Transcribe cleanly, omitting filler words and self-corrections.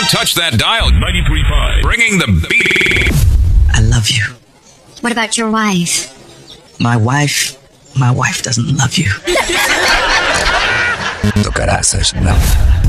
Don't touch that dial. 93.5. Bringing the beat. I love you. What about your wife? My wife doesn't love you. Tocarás esa